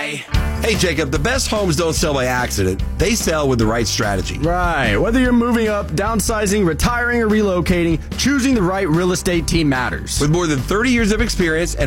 buy. Hey, Jacob, the best homes don't sell by accident. They sell with the right strategy. Right. Whether you're moving up, downsizing, retiring, or relocating, choosing the right real estate team matters. With more than 30 years of experience and